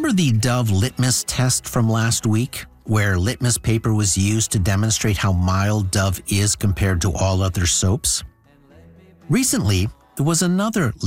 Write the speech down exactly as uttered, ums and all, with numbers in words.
Remember the Dove litmus test from last week, where litmus paper was used to demonstrate how mild Dove is compared to all other soaps? Recently, there was another